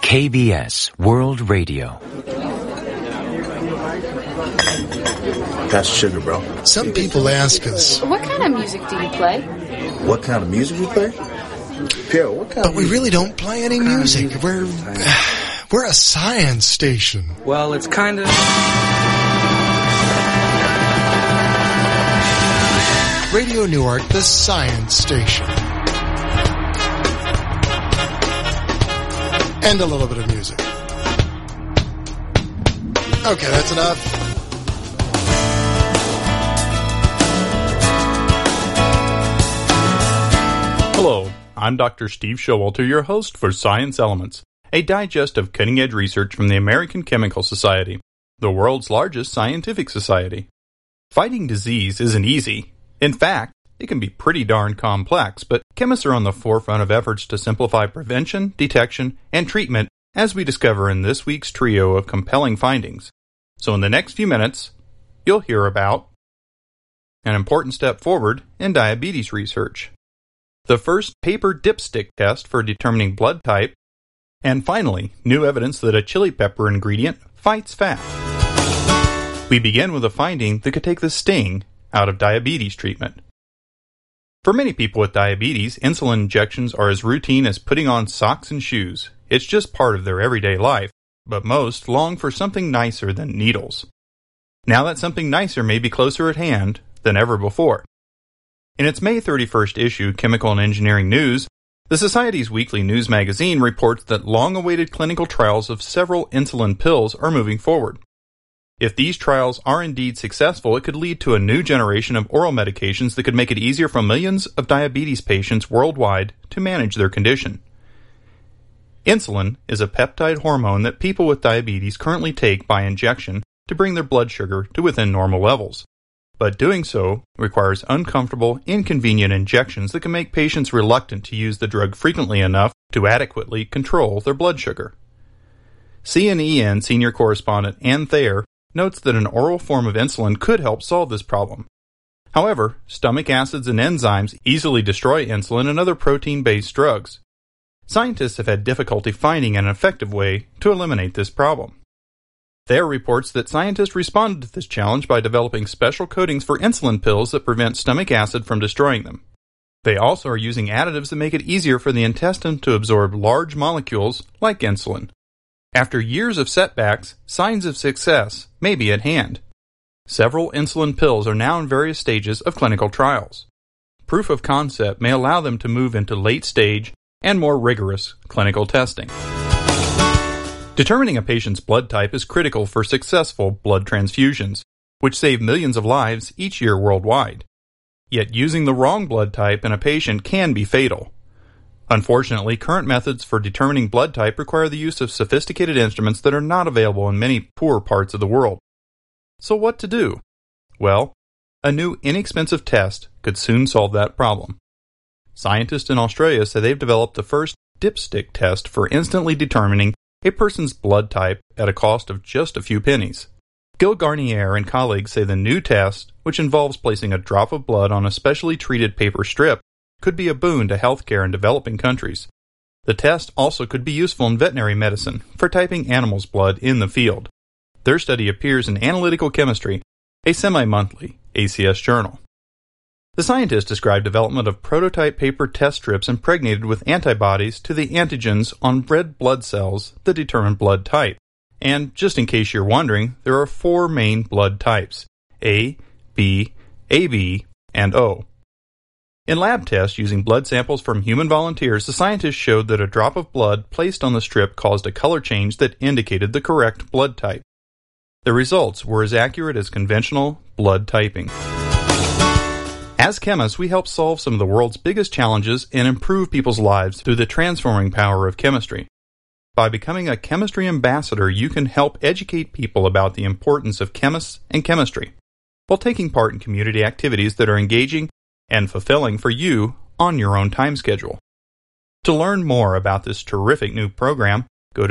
KBS World Radio. That's sugar, bro. Some people ask us, what kind of music do you play? What kind of music we play? Pierre, what kind but we really don't play any music. We're a science station. Well, it's kind of... Radio Newark, the science station. And a little bit of music. Okay, that's enough. Hello, I'm Dr. Steve Showalter, your host for Science Elements, a digest of cutting-edge research from the American Chemical Society, the world's largest scientific society. Fighting disease isn't easy. In fact, it can be pretty darn complex, but chemists are on the forefront of efforts to simplify prevention, detection, and treatment, as we discover in this week's trio of compelling findings. So in the next few minutes, you'll hear about an important step forward in diabetes research, the first paper dipstick test for determining blood type, and finally, new evidence that a chili pepper ingredient fights fat. We begin with a finding that could take the sting out of diabetes treatment. For many people with diabetes, insulin injections are as routine as putting on socks and shoes. It's just part of their everyday life, but most long for something nicer than needles. Now that something nicer may be closer at hand than ever before. In its May 31st issue, Chemical and Engineering News, the Society's weekly news magazine reports that long-awaited clinical trials of several insulin pills are moving forward. If these trials are indeed successful, it could lead to a new generation of oral medications that could make it easier for millions of diabetes patients worldwide to manage their condition. Insulin is a peptide hormone that people with diabetes currently take by injection to bring their blood sugar to within normal levels. But doing so requires uncomfortable, inconvenient injections that can make patients reluctant to use the drug frequently enough to adequately control their blood sugar. CNEN senior correspondent Ann Thayer notes that an oral form of insulin could help solve this problem. However, stomach acids and enzymes easily destroy insulin and other protein-based drugs. Scientists have had difficulty finding an effective way to eliminate this problem. Thayer reports that scientists responded to this challenge by developing special coatings for insulin pills that prevent stomach acid from destroying them. They also are using additives that make it easier for the intestine to absorb large molecules like insulin. After years of setbacks, signs of success may be at hand. Several insulin pills are now in various stages of clinical trials. Proof of concept may allow them to move into late-stage and more rigorous clinical testing. Determining a patient's blood type is critical for successful blood transfusions, which save millions of lives each year worldwide. Yet using the wrong blood type in a patient can be fatal. Unfortunately, current methods for determining blood type require the use of sophisticated instruments that are not available in many poor parts of the world. So what to do? Well, a new inexpensive test could soon solve that problem. Scientists in Australia say they've developed the first dipstick test for instantly determining a person's blood type at a cost of just a few pennies. Gil Garnier and colleagues say the new test, which involves placing a drop of blood on a specially treated paper strip, could be a boon to healthcare in developing countries. The test also could be useful in veterinary medicine for typing animals' blood in the field. Their study appears in Analytical Chemistry, a semi-monthly ACS journal. The scientists described development of prototype paper test strips impregnated with antibodies to the antigens on red blood cells that determine blood type. And just in case you're wondering, there are 4 main blood types: A, B, AB, and O. In lab tests using blood samples from human volunteers, the scientists showed that a drop of blood placed on the strip caused a color change that indicated the correct blood type. The results were as accurate as conventional blood typing. As chemists, we help solve some of the world's biggest challenges and improve people's lives through the transforming power of chemistry. By becoming a chemistry ambassador, you can help educate people about the importance of chemists and chemistry, while taking part in community activities that are engaging and fulfilling for you on your own time schedule. To learn more about this terrific new program, go to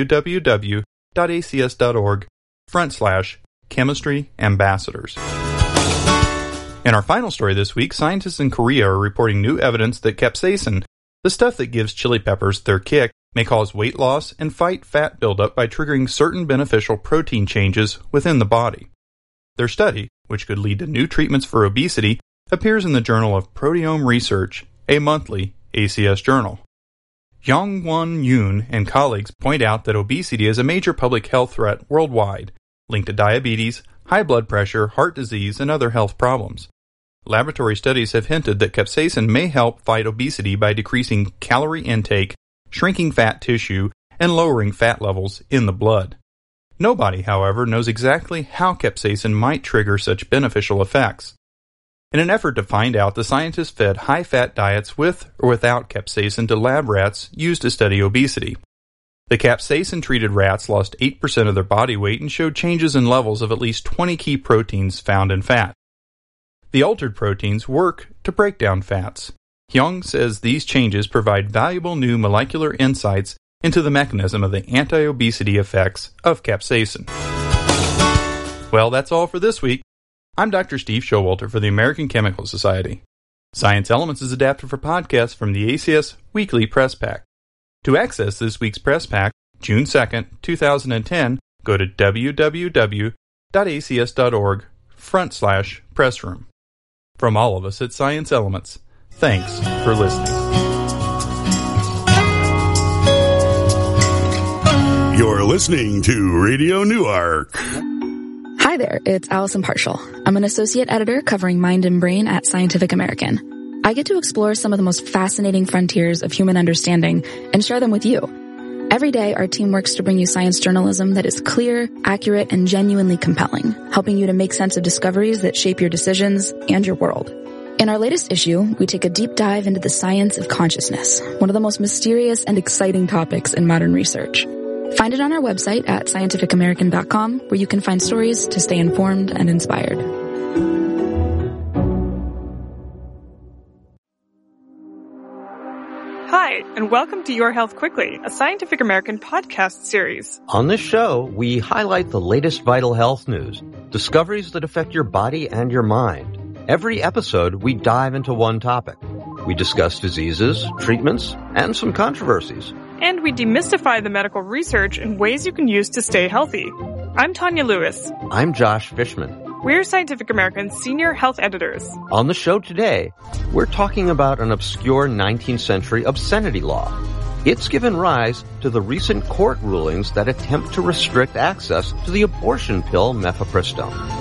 www.acs.org/chemistry ambassadors. In our final story this week, scientists in Korea are reporting new evidence that capsaicin, the stuff that gives chili peppers their kick, may cause weight loss and fight fat buildup by triggering certain beneficial protein changes within the body. Their study, which could lead to new treatments for obesity, appears in the Journal of Proteome Research, a monthly ACS journal. Yong-Won Yoon and colleagues point out that obesity is a major public health threat worldwide, linked to diabetes, high blood pressure, heart disease, and other health problems. Laboratory studies have hinted that capsaicin may help fight obesity by decreasing calorie intake, shrinking fat tissue, and lowering fat levels in the blood. Nobody, however, knows exactly how capsaicin might trigger such beneficial effects. In an effort to find out, the scientists fed high-fat diets with or without capsaicin to lab rats used to study obesity. The capsaicin-treated rats lost 8% of their body weight and showed changes in levels of at least 20 key proteins found in fat. The altered proteins work to break down fats. Hyung says these changes provide valuable new molecular insights into the mechanism of the anti-obesity effects of capsaicin. Well, that's all for this week. I'm Dr. Steve Showalter for the American Chemical Society. Science Elements is adapted for podcasts from the ACS Weekly Press Pack. To access this week's Press Pack, June 2nd, 2010, go to www.acs.org/pressroom. From all of us at Science Elements, thanks for listening. You're listening to Radio Newark. Hi there, it's Allison Parshall. I'm an associate editor covering mind and brain at Scientific American. I get to explore some of the most fascinating frontiers of human understanding and share them with you. Every day, our team works to bring you science journalism that is clear, accurate, and genuinely compelling, helping you to make sense of discoveries that shape your decisions and your world. In our latest issue, we take a deep dive into the science of consciousness, one of the most mysterious and exciting topics in modern research. Find it on our website at scientificamerican.com, where you can find stories to stay informed and inspired. Hi, and welcome to Your Health Quickly, a Scientific American podcast series. On this show, we highlight the latest vital health news, discoveries that affect your body and your mind. Every episode, we dive into one topic. We discuss diseases, treatments, and some controversies. And we demystify the medical research in ways you can use to stay healthy. I'm Tanya Lewis. I'm Josh Fishman. We're Scientific American's senior health editors. On the show today, we're talking about an obscure 19th century obscenity law. It's given rise to the recent court rulings that attempt to restrict access to the abortion pill mifepristone.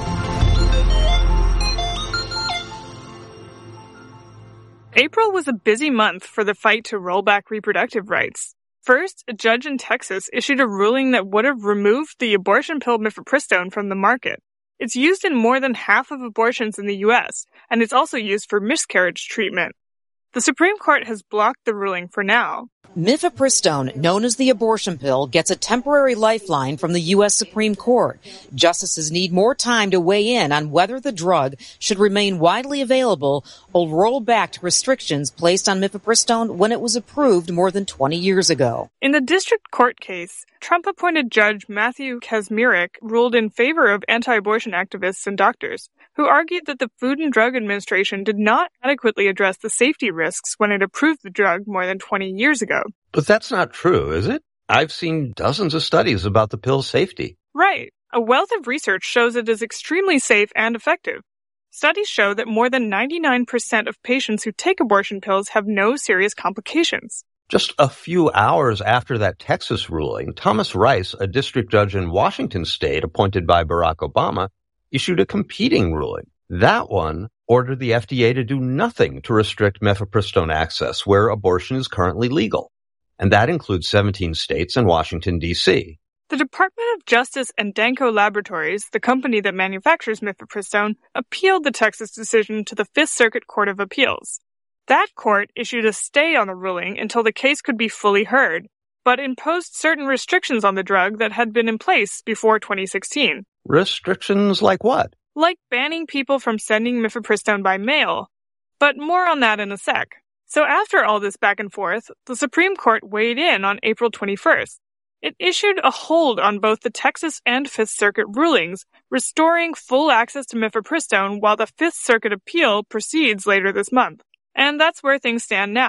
April was a busy month for the fight to roll back reproductive rights. First, a judge in Texas issued a ruling that would have removed the abortion pill mifepristone from the market. It's used in more than half of abortions in the U.S., and it's also used for miscarriage treatment. The Supreme Court has blocked the ruling for now. Mifepristone, known as the abortion pill, gets a temporary lifeline from the U.S. Supreme Court. Justices need more time to weigh in on whether the drug should remain widely available or roll back to restrictions placed on mifepristone when it was approved more than 20 years ago. In the district court case, Trump-appointed Judge Matthew Kacsmaryk ruled in favor of anti-abortion activists and doctors, who argued that the Food and Drug Administration did not adequately address the safety risks when it approved the drug more than 20 years ago. But that's not true, is it? I've seen dozens of studies about the pill's safety. Right. A wealth of research shows it is extremely safe and effective. Studies show that more than 99% of patients who take abortion pills have no serious complications. Just a few hours after that Texas ruling, Thomas Rice, a district judge in Washington state appointed by Barack Obama, issued a competing ruling. That one ordered the FDA to do nothing to restrict mifepristone access where abortion is currently legal. And that includes 17 states and Washington, D.C. The Department of Justice and Danco Laboratories, the company that manufactures mifepristone, appealed the Texas decision to the Fifth Circuit Court of Appeals. That court issued a stay on the ruling until the case could be fully heard, but imposed certain restrictions on the drug that had been in place before 2016. Restrictions like what? Like banning people from sending mifepristone by mail. But more on that in a sec. So after all this back and forth, the Supreme Court weighed in on April 21st. It issued a hold on both the Texas and Fifth Circuit rulings, restoring full access to mifepristone while the Fifth Circuit appeal proceeds later this month. And that's where things stand now.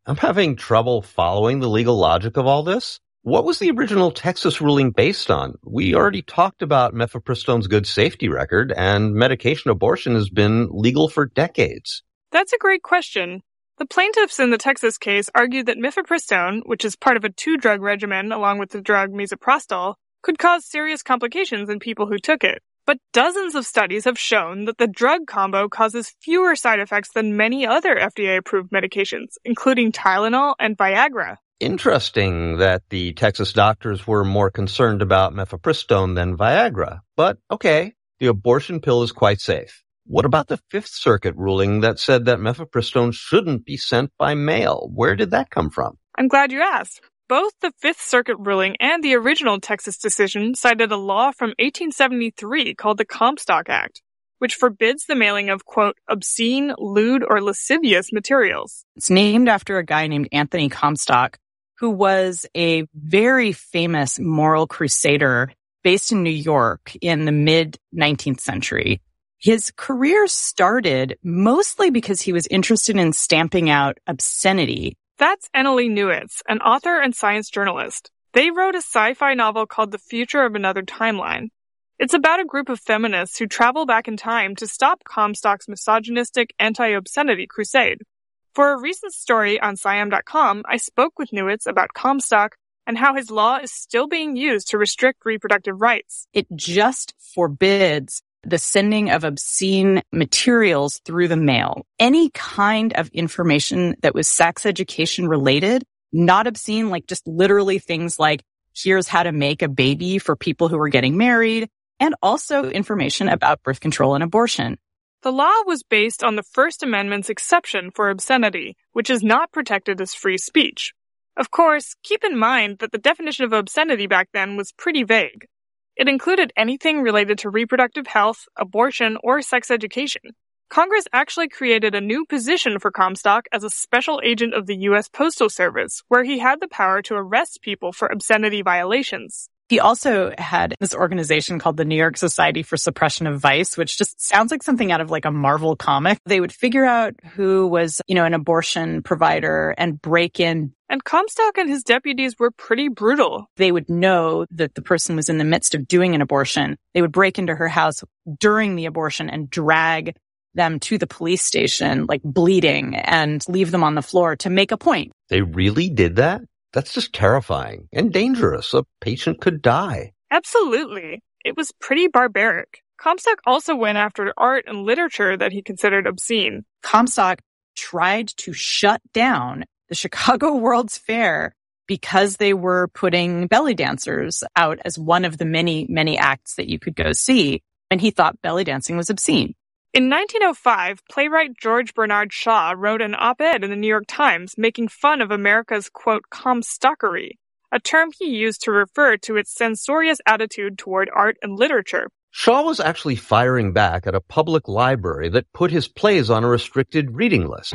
I'm having trouble following the legal logic of all this. What was the original Texas ruling based on? We already talked about mifepristone's good safety record, and medication abortion has been legal for decades. That's a great question. The plaintiffs in the Texas case argued that mifepristone, which is part of a 2-drug regimen along with the drug misoprostol, could cause serious complications in people who took it. But dozens of studies have shown that the drug combo causes fewer side effects than many other FDA-approved medications, including Tylenol and Viagra. Interesting that the Texas doctors were more concerned about mifepristone than Viagra. But okay, the abortion pill is quite safe. What about the Fifth Circuit ruling that said that mifepristone shouldn't be sent by mail? Where did that come from? I'm glad you asked. Both the Fifth Circuit ruling and the original Texas decision cited a law from 1873 called the Comstock Act, which forbids the mailing of, quote, obscene, lewd, or lascivious materials. It's named after a guy named Anthony Comstock, who was a very famous moral crusader based in New York in the mid-19th century. His career started mostly because he was interested in stamping out obscenity. That's Annalee Newitz, an author and science journalist. They wrote a sci-fi novel called The Future of Another Timeline. It's about a group of feminists who travel back in time to stop Comstock's misogynistic anti-obscenity crusade. For a recent story on Siam.com, I spoke with Newitz about Comstock and how his law is still being used to restrict reproductive rights. It just forbids the sending of obscene materials through the mail. Any kind of information that was sex education related, not obscene, like just literally things like, here's how to make a baby for people who are getting married, and also information about birth control and abortion. The law was based on the First Amendment's exception for obscenity, which is not protected as free speech. Of course, keep in mind that the definition of obscenity back then was pretty vague. It included anything related to reproductive health, abortion, or sex education. Congress actually created a new position for Comstock as a special agent of the U.S. Postal Service, where he had the power to arrest people for obscenity violations. He also had this organization called the New York Society for Suppression of Vice, which just sounds like something out of like a Marvel comic. They would figure out who was, an abortion provider and break in. And Comstock and his deputies were pretty brutal. They would know that the person was in the midst of doing an abortion. They would break into her house during the abortion and drag them to the police station, like bleeding, and leave them on the floor to make a point. They really did that? That's just terrifying and dangerous. A patient could die. Absolutely. It was pretty barbaric. Comstock also went after art and literature that he considered obscene. Comstock tried to shut down the Chicago World's Fair because they were putting belly dancers out as one of the many, many acts that you could go see, and he thought belly dancing was obscene. In 1905, playwright George Bernard Shaw wrote an op-ed in the New York Times making fun of America's, quote, Comstockery, a term he used to refer to its censorious attitude toward art and literature. Shaw was actually firing back at a public library that put his plays on a restricted reading list.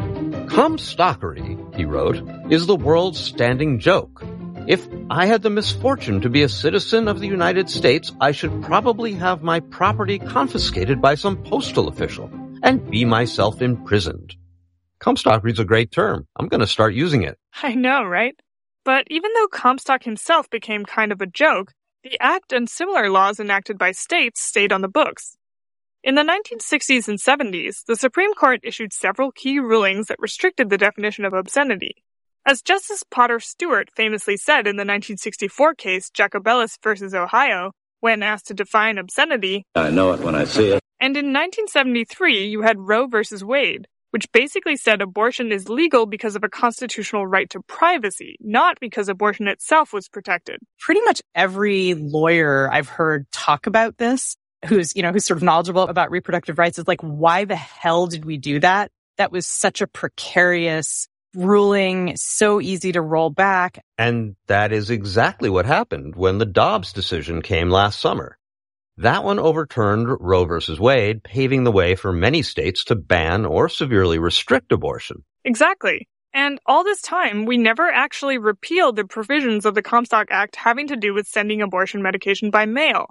Comstockery, he wrote, is the world's standing joke. If I had the misfortune to be a citizen of the United States, I should probably have my property confiscated by some postal official and be myself imprisoned. Comstockery's a great term. I'm going to start using it. I know, right? But even though Comstock himself became kind of a joke, the Act and similar laws enacted by states stayed on the books. In the 1960s and 70s, the Supreme Court issued several key rulings that restricted the definition of obscenity. As Justice Potter Stewart famously said in the 1964 case Jacobellis v. Ohio, when asked to define obscenity, I know it when I see it. And in 1973, you had Roe v. Wade, which basically said abortion is legal because of a constitutional right to privacy, not because abortion itself was protected. Pretty much every lawyer I've heard talk about this, who's sort of knowledgeable about reproductive rights, is like, why the hell did we do that? That was such a precarious ruling, so easy to roll back. And that is exactly what happened when the Dobbs decision came last summer. That one overturned Roe v. Wade, paving the way for many states to ban or severely restrict abortion. Exactly. And all this time, we never actually repealed the provisions of the Comstock Act having to do with sending abortion medication by mail.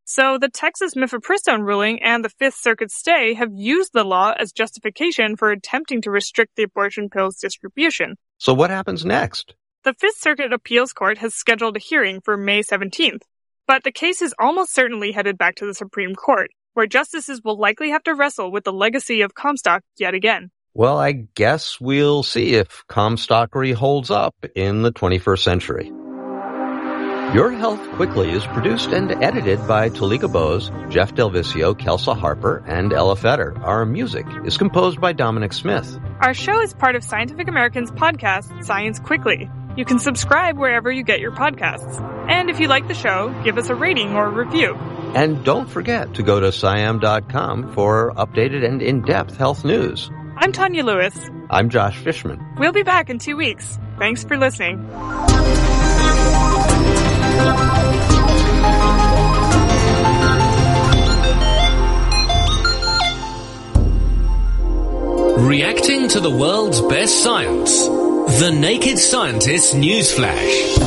So the Texas mifepristone ruling and the Fifth Circuit stay have used the law as justification for attempting to restrict the abortion pill's distribution. So what happens next? The Fifth Circuit Appeals Court has scheduled a hearing for May 17th, but the case is almost certainly headed back to the Supreme Court, where justices will likely have to wrestle with the legacy of Comstock yet again. Well, I guess we'll see if Comstockery holds up in the 21st century. Your Health Quickly is produced and edited by Talika Bose, Jeff Delvicio, Kelsa Harper, and Ella Fetter. Our music is composed by Dominic Smith. Our show is part of Scientific American's podcast, Science Quickly. You can subscribe wherever you get your podcasts. And if you like the show, give us a rating or a review. And don't forget to go to SciAm.com for updated and in-depth health news. I'm Tanya Lewis. I'm Josh Fishman. We'll be back in 2 weeks. Thanks for listening. Reacting to the world's best science. The Naked Scientist Newsflash.